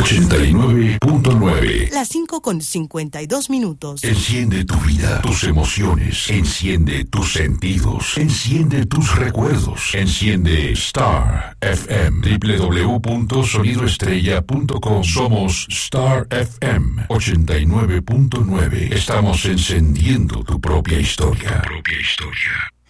89.9. Las 5:52. Enciende tu vida, tus emociones. Enciende tus sentidos. Enciende tus recuerdos. Enciende Star FM. www.sonidoestrella.com. Somos Star FM 89.9. Estamos encendiendo tu propia historia.